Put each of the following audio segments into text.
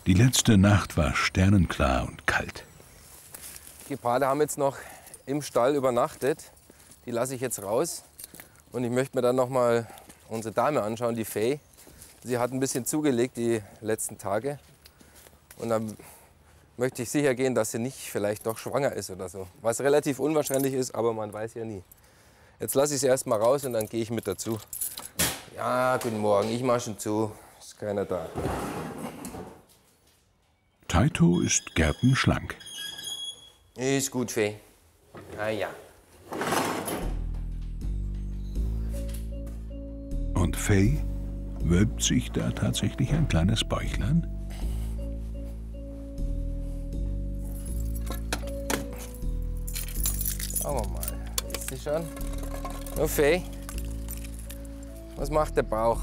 Die letzte Nacht war sternenklar und kalt. Die Geparde haben jetzt noch im Stall übernachtet. Die lasse ich jetzt raus. Und ich möchte mir dann noch mal unsere Dame anschauen, die Fay. Sie hat ein bisschen zugelegt die letzten Tage. Und dann möchte ich sicher gehen, dass sie nicht vielleicht doch schwanger ist oder so. Was relativ unwahrscheinlich ist, aber man weiß ja nie. Jetzt lasse ich sie erst mal raus und dann gehe ich mit dazu. Ja, guten Morgen, ich mache schon zu. Ist keiner da. Taito ist gärtenschlank. Ist gut, Fay. Ah ja. Und Fay wölbt sich da tatsächlich ein kleines Bäuchlein? Schauen wir mal. Ist sie schon? Oh, Fay. Was macht der Bauch?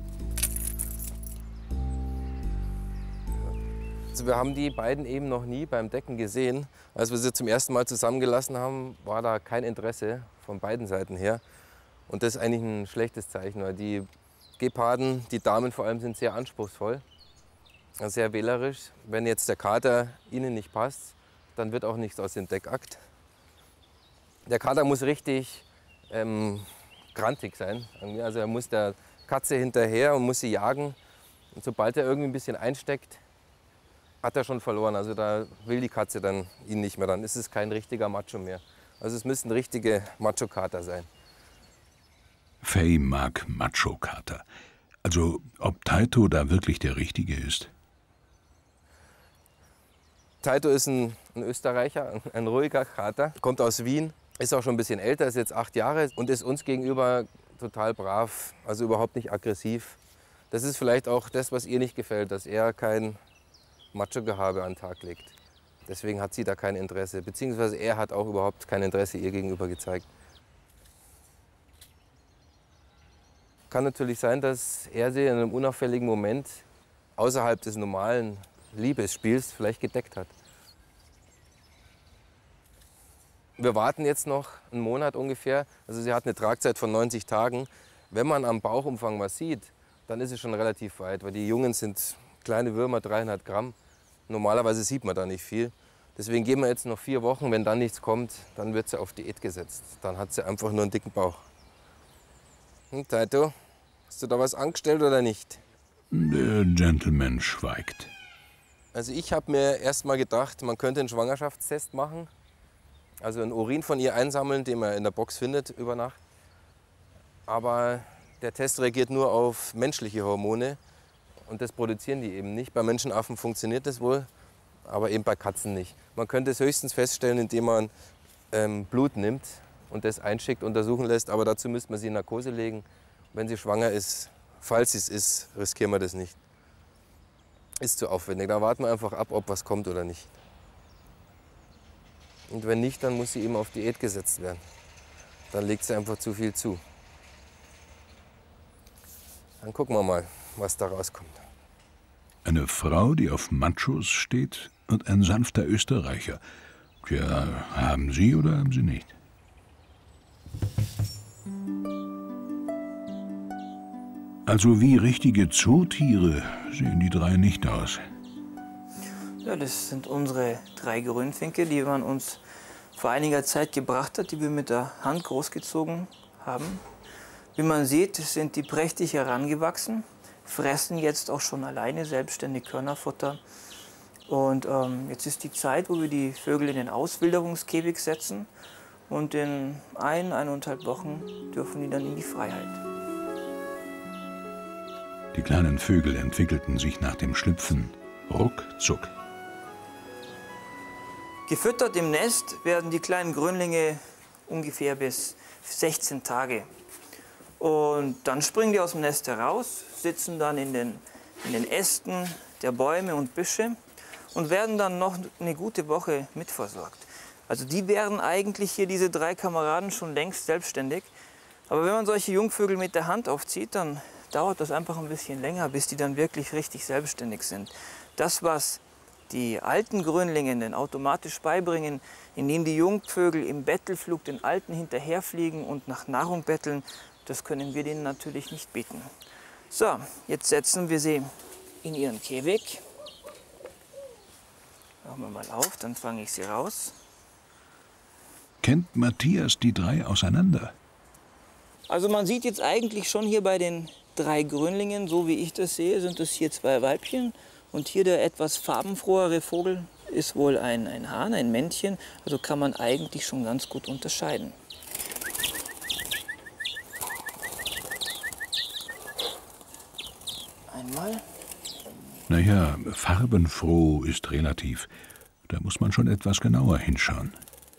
Also wir haben die beiden eben noch nie beim Decken gesehen. Als wir sie zum ersten Mal zusammengelassen haben, war da kein Interesse von beiden Seiten her. Und das ist eigentlich ein schlechtes Zeichen, weil die Geparden, die Damen vor allem, sind sehr anspruchsvoll, sehr wählerisch. Wenn jetzt der Kater ihnen nicht passt, dann wird auch nichts aus dem Deckakt. Der Kater muss richtig grantig sein. Also er muss der Katze hinterher und muss sie jagen. Und sobald er irgendwie ein bisschen einsteckt, hat er schon verloren. Also da will die Katze dann ihn nicht mehr. Dann ist es kein richtiger Macho mehr. Also es müssen richtige Macho-Kater sein. Fay mag Macho-Kater. Also ob Taito da wirklich der Richtige ist? Taito ist ein Österreicher, ein ruhiger Kater, kommt aus Wien, ist auch schon ein bisschen älter, ist jetzt 8 Jahre und ist uns gegenüber total brav, also überhaupt nicht aggressiv. Das ist vielleicht auch das, was ihr nicht gefällt, dass er kein Macho-Gehabe an den Tag legt. Deswegen hat sie da kein Interesse, beziehungsweise er hat auch überhaupt kein Interesse ihr gegenüber gezeigt. Kann natürlich sein, dass er sie in einem unauffälligen Moment außerhalb des normalen Liebesspiels vielleicht gedeckt hat. Wir warten jetzt noch einen Monat ungefähr. Also sie hat eine Tragzeit von 90 Tagen. Wenn man am Bauchumfang was sieht, dann ist es schon relativ weit, weil die Jungen sind kleine Würmer, 300 Gramm. Normalerweise sieht man da nicht viel. Deswegen geben wir jetzt noch 4 Wochen. Wenn dann nichts kommt, dann wird sie auf Diät gesetzt. Dann hat sie einfach nur einen dicken Bauch. Taito, hast du da was angestellt oder nicht? Der Gentleman schweigt. Also ich habe mir erst mal gedacht, man könnte einen Schwangerschaftstest machen. Also einen Urin von ihr einsammeln, den man in der Box findet über Nacht. Aber der Test reagiert nur auf menschliche Hormone. Und das produzieren die eben nicht. Bei Menschenaffen funktioniert das wohl, aber eben bei Katzen nicht. Man könnte es höchstens feststellen, indem man Blut nimmt und das einschickt, untersuchen lässt. Aber dazu müsste man sie in Narkose legen. Wenn sie schwanger ist, falls sie es ist, riskieren wir das nicht. Ist zu aufwendig. Da warten wir einfach ab, ob was kommt oder nicht. Und wenn nicht, dann muss sie eben auf Diät gesetzt werden. Dann legt sie einfach zu viel zu. Dann gucken wir mal, was da rauskommt. Eine Frau, die auf Machos steht, und ein sanfter Österreicher. Tja, haben Sie oder haben Sie nicht? Also wie richtige Zootiere sehen die 3 nicht aus. Ja, das sind unsere 3 Grünfinke, die man uns vor einiger Zeit gebracht hat, die wir mit der Hand großgezogen haben. Wie man sieht, sind die prächtig herangewachsen, fressen jetzt auch schon alleine selbstständig Körnerfutter. Und jetzt ist die Zeit, wo wir die Vögel in den Auswilderungskäfig setzen. Und in 1,5 Wochen dürfen die dann in die Freiheit. Die kleinen Vögel entwickelten sich nach dem Schlüpfen ruckzuck. Gefüttert im Nest werden die kleinen Grünlinge ungefähr bis 16 Tage. Und dann springen die aus dem Nest heraus, sitzen dann in den Ästen der Bäume und Büsche und werden dann noch eine gute Woche mitversorgt. Also die wären eigentlich hier, diese 3 Kameraden, schon längst selbstständig. Aber wenn man solche Jungvögel mit der Hand aufzieht, dann dauert das einfach ein bisschen länger, bis die dann wirklich richtig selbstständig sind. Das, was die alten Grünlinge den automatisch beibringen, indem die Jungvögel im Bettelflug den Alten hinterherfliegen und nach Nahrung betteln, das können wir denen natürlich nicht bieten. So, jetzt setzen wir sie in ihren Käfig Machen wir mal auf, dann fange ich sie raus. Kennt Matthias die 3 auseinander? Also man sieht jetzt eigentlich schon hier bei den 3 Grünlingen, so wie ich das sehe, sind das hier 2 Weibchen. Und hier der etwas farbenfrohere Vogel ist wohl ein Hahn, ein Männchen. Also kann man eigentlich schon ganz gut unterscheiden. Einmal. Naja, farbenfroh ist relativ. Da muss man schon etwas genauer hinschauen.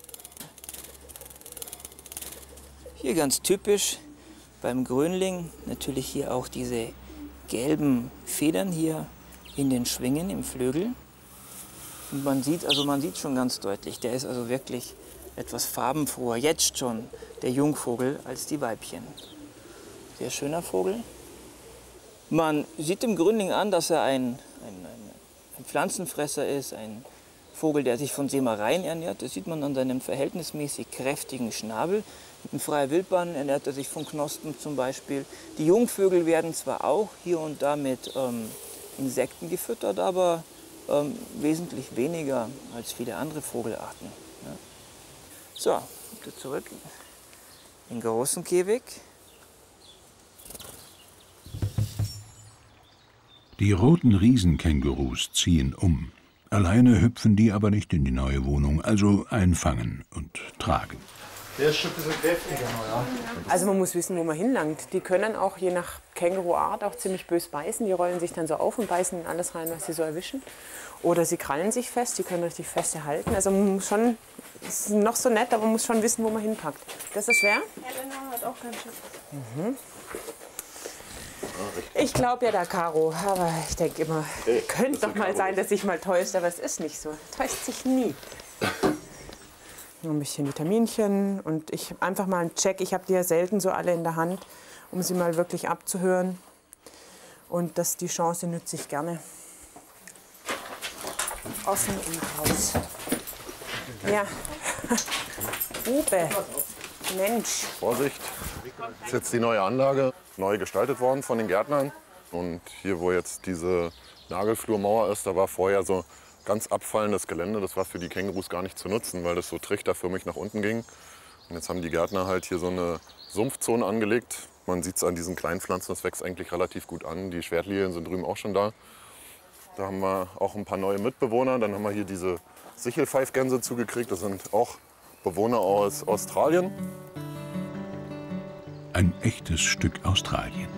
Hier ganz typisch beim Grünling natürlich hier auch diese gelben Federn hier in den Schwingen im Flügel. Und man sieht schon ganz deutlich, der ist also wirklich etwas farbenfroher, jetzt schon der Jungvogel als die Weibchen. Sehr schöner Vogel. Man sieht dem Grünling an, dass er ein Pflanzenfresser ist, ein Vogel, der sich von Sämereien ernährt. Das sieht man an seinem verhältnismäßig kräftigen Schnabel. In freier Wildbahn ernährt er sich von Knospen zum Beispiel. Die Jungvögel werden zwar auch hier und da mit Insekten gefüttert, aber wesentlich weniger als viele andere Vogelarten. Ja. So, wieder zurück in den großen Käfig. Die roten Riesenkängurus ziehen um. Alleine hüpfen die aber nicht in die neue Wohnung, also einfangen und tragen. Der ist schon ein bisschen kräftiger, ja. Also man muss wissen, wo man hinlangt. Die können auch je nach Känguruart auch ziemlich bös beißen. Die rollen sich dann so auf und beißen in alles rein, was sie so erwischen. Oder sie krallen sich fest, die können richtig fest halten. Also man muss schon, es ist noch so nett, aber man muss schon wissen, wo man hinpackt. Das ist schwer? Helena hat auch keinen Schiff. Mhm. Ich glaube ja da, Caro, aber ich denke immer, könnte doch mal sein, dass sich mal täuscht, aber es ist nicht so. Täuscht sich nie. Noch ein bisschen Vitaminchen und ich einfach mal einen Check. Ich habe die ja selten so alle in der Hand, um sie mal wirklich abzuhören. Und die Chance nütze ich gerne. Offen und raus. Ja. Bube. Mensch. Vorsicht, das ist jetzt die neue Anlage, neu gestaltet worden von den Gärtnern. Und hier, wo jetzt diese Nagelflurmauer ist, da war vorher so ganz abfallendes Gelände. Das war für die Kängurus gar nicht zu nutzen, weil das so trichterförmig nach unten ging. Und jetzt haben die Gärtner halt hier so eine Sumpfzone angelegt. Man sieht es an diesen kleinen Pflanzen, das wächst eigentlich relativ gut an. Die Schwertlilien sind drüben auch schon da. Da haben wir auch ein paar neue Mitbewohner. Dann haben wir hier diese Sichelpfeifgänse zugekriegt. Das sind auch Bewohner aus Australien. Ein echtes Stück Australien.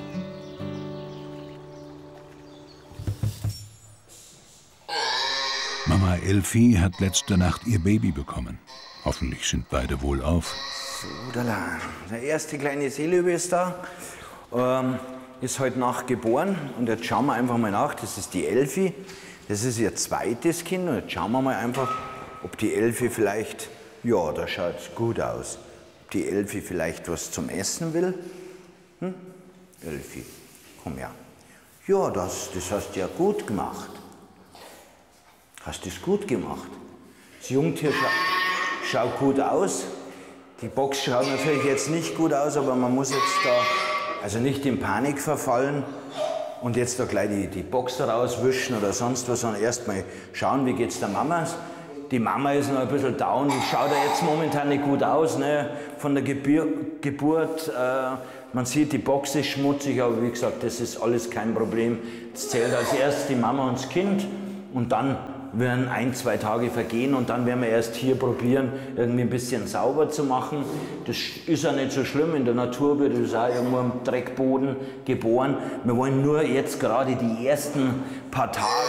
Mama Elfi hat letzte Nacht ihr Baby bekommen. Hoffentlich sind beide wohlauf. So, der erste kleine Seelöwe ist da. Ist heute Nacht geboren. Und jetzt schauen wir einfach mal nach. Das ist die Elfi. Das ist ihr zweites Kind. Und jetzt schauen wir mal einfach, ob die Elfi vielleicht... Ja, da schaut es gut aus. Ob die Elfi vielleicht was zum Essen will? Hm? Elfi, komm her. Ja, das hast du ja gut gemacht. Hast du es gut gemacht. Das Jungtier schaut gut aus. Die Box schaut natürlich jetzt nicht gut aus, aber man muss jetzt da also nicht in Panik verfallen und jetzt da gleich die Box rauswischen oder sonst was, sondern erst mal schauen, wie geht's der Mama. Die Mama ist noch ein bisschen down, die schaut ja jetzt momentan nicht gut aus, ne? Von der Geburt. Man sieht, die Box ist schmutzig, aber wie gesagt, das ist alles kein Problem. Es zählt als erstes die Mama und das Kind und dann werden 1, 2 Tage vergehen und dann werden wir erst hier probieren, irgendwie ein bisschen sauber zu machen. Das ist ja nicht so schlimm, in der Natur wird es auch irgendwo am Dreckboden geboren. Wir wollen nur jetzt gerade die ersten paar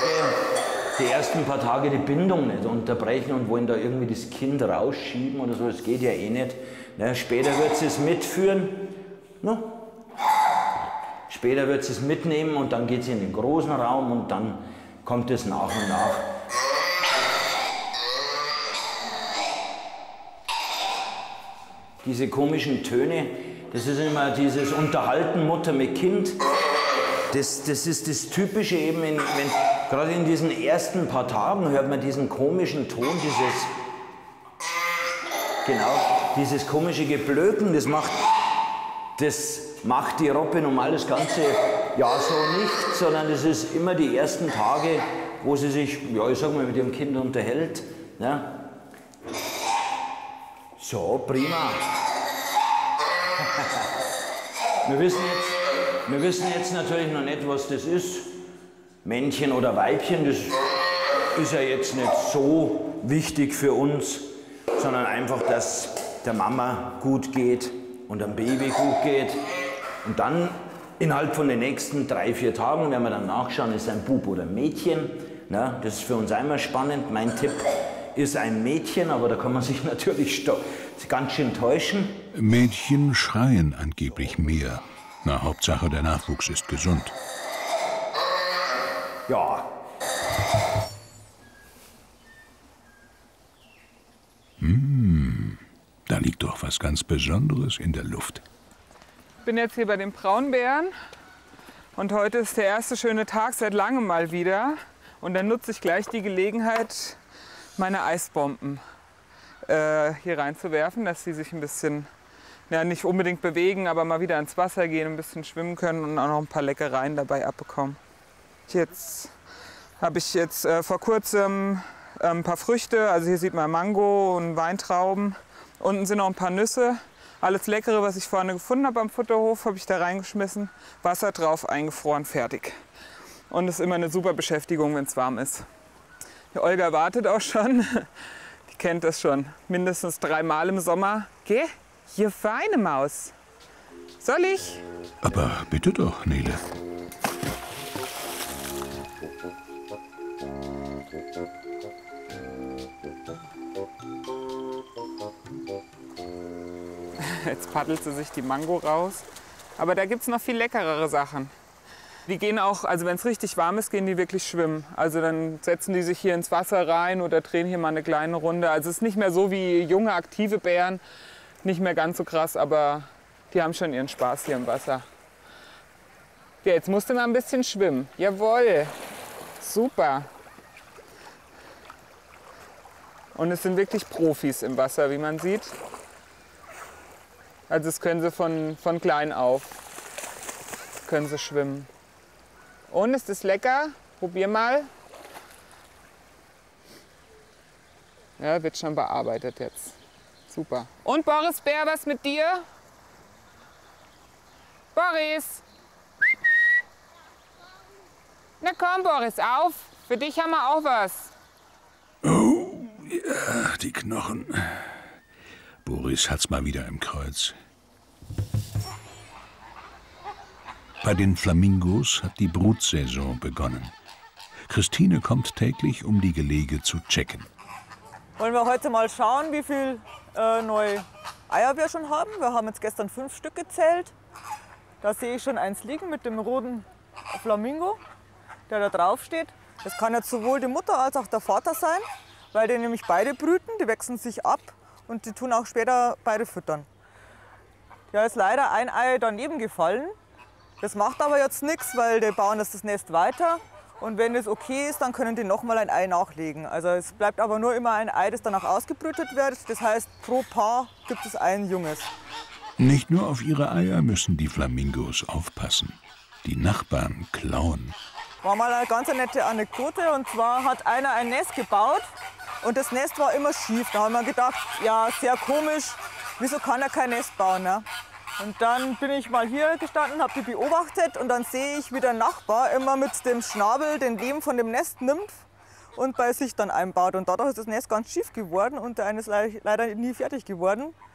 Tage die Bindung nicht unterbrechen und wollen da irgendwie das Kind rausschieben oder so, das geht ja eh nicht. Ne, später wird sie es mitführen, ne? Später wird sie es mitnehmen und dann geht sie in den großen Raum und dann kommt es nach und nach. Diese komischen Töne, das ist immer dieses Unterhalten Mutter mit Kind. Das ist das Typische eben, gerade in diesen ersten paar Tagen hört man diesen komischen Ton, dieses komische Geblöken, das macht die Robbe normal das ganze Jahr so nicht, sondern das ist immer die ersten Tage, wo sie sich, ja, ich sag mal, mit ihrem Kind unterhält. Ja. So, prima. Wir wissen jetzt natürlich noch nicht, was das ist. Männchen oder Weibchen, das ist ja jetzt nicht so wichtig für uns, sondern einfach, dass der Mama gut geht und dem Baby gut geht. Und dann innerhalb von den nächsten 3-4 Tagen werden wir dann nachschauen, ist ein Bub oder ein Mädchen. Na, das ist für uns einmal spannend. Mein Tipp ist ein Mädchen, aber da kann man sich natürlich ganz schön täuschen. Mädchen schreien angeblich mehr. Na, Hauptsache der Nachwuchs ist gesund. Ja. Da liegt doch was ganz Besonderes in der Luft. Ich bin jetzt hier bei den Braunbären und heute ist der erste schöne Tag seit langem mal wieder. Und dann nutze ich gleich die Gelegenheit, meine Eisbomben hier reinzuwerfen, dass sie sich ein bisschen, ja, nicht unbedingt bewegen, aber mal wieder ins Wasser gehen, ein bisschen schwimmen können und auch noch ein paar Leckereien dabei abbekommen. Jetzt habe ich vor kurzem ein paar Früchte, also hier sieht man Mango und Weintrauben. Unten sind noch ein paar Nüsse. Alles Leckere, was ich vorne gefunden habe am Futterhof, habe ich da reingeschmissen. Wasser drauf, eingefroren, fertig. Und es ist immer eine super Beschäftigung, wenn es warm ist. Die Olga wartet auch schon. Die kennt das schon. Mindestens 3-mal im Sommer. Geh, hier feine Maus. Soll ich? Aber bitte doch, Nele. Jetzt paddelt sie sich die Mango raus. Aber da gibt es noch viel leckerere Sachen. Die gehen auch, also wenn es richtig warm ist, gehen die wirklich schwimmen. Also dann setzen die sich hier ins Wasser rein oder drehen hier mal eine kleine Runde. Also es ist nicht mehr so wie junge, aktive Bären. Nicht mehr ganz so krass, aber die haben schon ihren Spaß hier im Wasser. Ja, jetzt musst du mal ein bisschen schwimmen. Jawohl, super. Und es sind wirklich Profis im Wasser, wie man sieht. Also das können sie von klein auf, können sie schwimmen. Und ist das lecker? Probier mal. Ja, wird schon bearbeitet jetzt. Super. Und Boris Bär, was mit dir? Boris! Na komm, Boris, auf! Für dich haben wir auch was. Oh, ja, die Knochen. Boris hat's mal wieder im Kreuz. Bei den Flamingos hat die Brutsaison begonnen. Christine kommt täglich, um die Gelege zu checken. Wollen wir heute mal schauen, wie viele neue Eier wir schon haben. Wir haben jetzt gestern 5 Stück gezählt. Da sehe ich schon eins liegen mit dem roten Flamingo, der da drauf steht. Das kann jetzt sowohl die Mutter als auch der Vater sein, weil die nämlich beide brüten, die wechseln sich ab und die tun auch später beide füttern. Da ist leider ein Ei daneben gefallen. Das macht aber jetzt nichts, weil die bauen das Nest weiter. Und wenn es okay ist, dann können die noch mal ein Ei nachlegen. Also es bleibt aber nur immer ein Ei, das danach ausgebrütet wird. Das heißt, pro Paar gibt es ein Junges. Nicht nur auf ihre Eier müssen die Flamingos aufpassen. Die Nachbarn klauen. War mal eine ganz nette Anekdote. Und zwar hat einer ein Nest gebaut und das Nest war immer schief. Da haben wir gedacht, ja, sehr komisch, wieso kann er kein Nest bauen? Ne? Und dann bin ich mal hier gestanden, habe die beobachtet und dann sehe ich, wie der Nachbar immer mit dem Schnabel den Lehm von dem Nest nimmt und bei sich dann einbaut. Und dadurch ist das Nest ganz schief geworden und der eine ist leider nie fertig geworden.